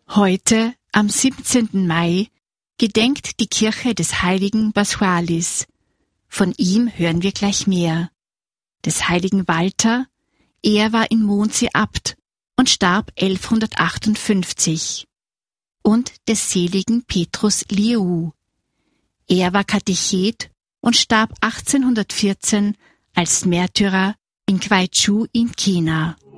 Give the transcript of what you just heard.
Heute, am 17. Mai, gedenkt die Kirche des heiligen Pasqualis. Von ihm hören wir gleich mehr. Des heiligen Walter, er war in Mondsee Abt und starb 1158. Und des seligen Petrus Liu. Er war Katechet und starb 1814 als Märtyrer in Gwaichu in China.